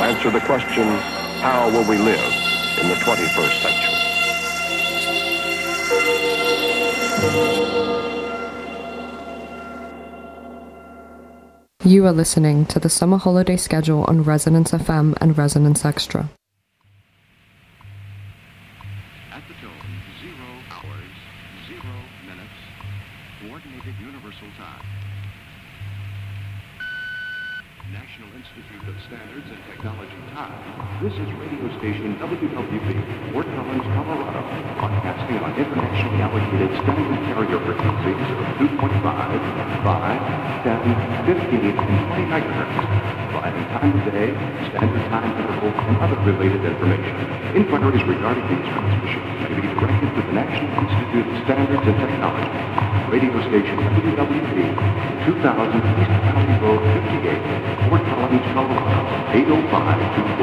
to answer the question, how will we live in the 21st century? You are listening to the summer holiday schedule on Resonance FM and Resonance Extra. At the tone, 0 hours, 0 minutes, Coordinated Universal Time. National Institute of Standards and Technology time. This is radio station WWP, Fort Collins, Colorado, broadcasting on internationally allocated standard carrier frequencies of 2.5, 5, 10, 15, and 20 megahertz, providing time of day, standard time interval, and other related information. Inquiries regarding these transmissions may be directed to the National Institute of Standards and Technology, radio station WWP, 2000 East County Road 58, Fort Collins, Colorado, 80524.